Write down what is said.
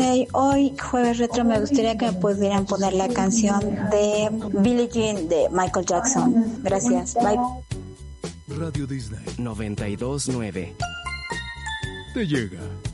Hoy, jueves retro, me gustaría que me pudieran poner la canción de Billie Jean de Michael Jackson. Gracias. Bye. Radio Disney 92.9 te llega.